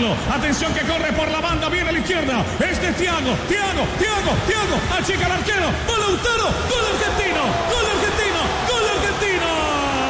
Lautaro. Atención que corre por la banda, viene a la izquierda. Este es Thiago. Achica el arquero. ¡Gol Lautaro! ¡Gol argentino! ¡Gol